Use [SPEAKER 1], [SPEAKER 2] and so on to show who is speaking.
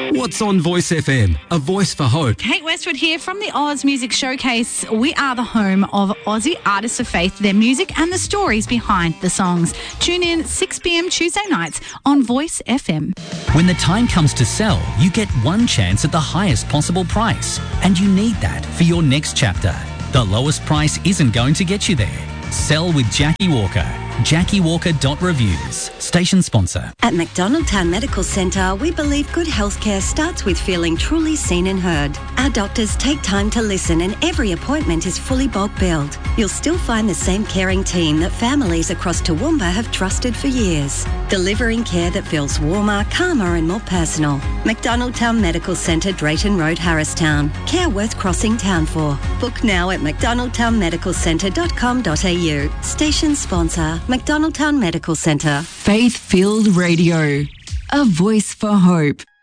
[SPEAKER 1] What's on Voice FM? A voice for hope.
[SPEAKER 2] Kate Westwood here from the Oz Music Showcase. We are the home of Aussie artists of faith, their music and the stories behind the songs. Tune in 6 p.m. Tuesday nights on Voice FM.
[SPEAKER 3] When the time comes to sell, you get one chance at the highest possible price. And you need that for your next chapter. The lowest price isn't going to get you there. Sell with Jackie Walker. JackieWalker.Reviews. Station sponsor.
[SPEAKER 4] At McDonald Town Medical Centre, we believe good healthcare starts with feeling truly seen and heard. Our doctors take time to listen and every appointment is fully bulk billed. You'll still find the same caring team that families across Toowoomba have trusted for years. Delivering care that feels warmer, calmer and more personal. McDonald Town Medical Centre, Drayton Road, Harristown. Care worth crossing town for. Book now at mcdonaldtownmedicalcentre.com.au. Station sponsor, McDonald Town Medical Centre.
[SPEAKER 5] Faith-filled radio. A voice for hope.